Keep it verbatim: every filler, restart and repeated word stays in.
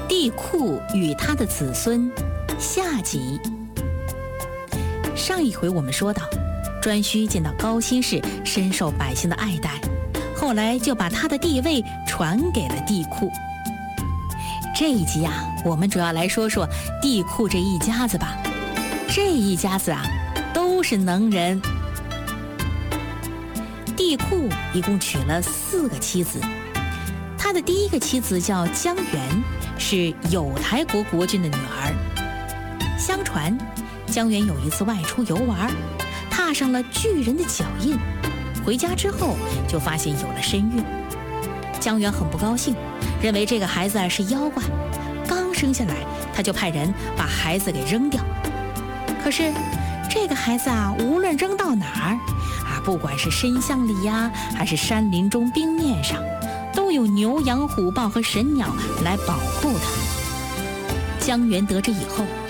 帝喾与他的子孙下集。上一回我们说到，颛顼见到高辛氏深受百姓的爱戴，后来就把他的地位传给了帝喾。这一集啊，我们主要来说说帝喾这一家子吧。这一家子啊，都是能人。帝喾一共娶了四个妻子，他的第一个妻子叫姜原，是有台国国君的女儿。相传姜原有一次外出游玩，踏上了巨人的脚印，回家之后就发现有了身孕。姜原很不高兴，认为这个孩子是妖怪，刚生下来他就派人把孩子给扔掉。可是这个孩子啊，无论扔到哪儿啊，不管是深巷里呀，还是山林中冰面上，都有牛羊虎豹和神鸟来保护他。姜原得知以后，